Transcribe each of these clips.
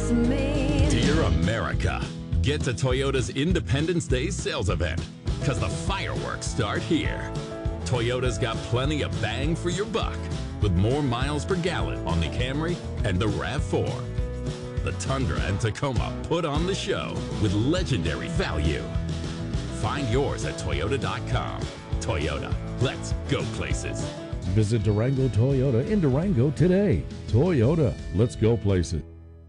just me. Dear America, get to Toyota's Independence Day sales event, because the fireworks start here. Toyota's got plenty of bang for your buck, with more miles per gallon on the Camry and the RAV4. The Tundra and Tacoma put on the show with legendary value. Find yours at Toyota.com. Toyota, let's go places. Visit Durango Toyota in Durango today. Toyota, let's go places.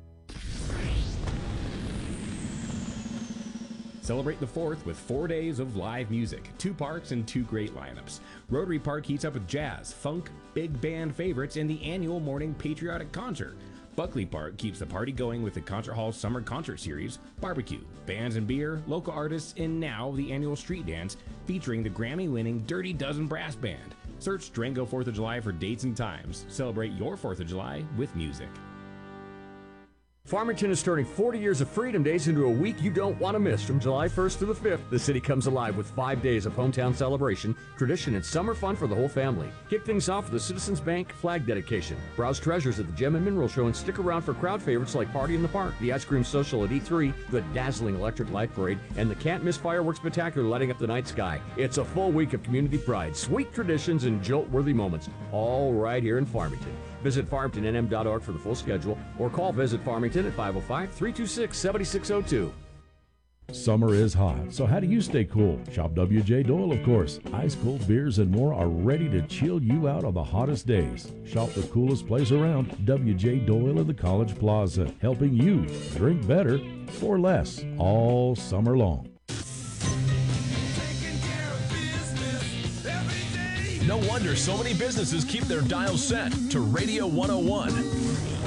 Celebrate the 4th with 4 days of live music, 2 parks and 2 great lineups. Rotary Park heats up with jazz, funk, big band favorites, and the annual morning patriotic concert. Buckley Park keeps the party going with the Concert Hall Summer Concert Series, barbecue, bands and beer, local artists, and now the annual street dance featuring the Grammy-winning Dirty Dozen Brass Band. Search Durango 4th of July for dates and times. Celebrate your 4th of July with music. Farmington is turning 40 years of Freedom Days into a week you don't want to miss. From July 1st to the 5th, the city comes alive with 5 days of hometown celebration, tradition, and summer fun for the whole family. Kick things off with the Citizens Bank flag dedication. Browse treasures at the Gem and Mineral Show and stick around for crowd favorites like Party in the Park, the Ice Cream Social at E3, the dazzling Electric Light Parade, and the Can't Miss Fireworks Spectacular lighting up the night sky. It's a full week of community pride, sweet traditions, and jolt-worthy moments, all right here in Farmington. Visit farmingtonnm.org for the full schedule or call Visit Farmington at 505-326-7602. Summer is hot, so how do you stay cool? Shop W.J. Doyle, of course. Ice cold beers and more are ready to chill you out on the hottest days. Shop the coolest place around, W.J. Doyle in the College Plaza, helping you drink better for less all summer long. No wonder so many businesses keep their dials set to Radio 101.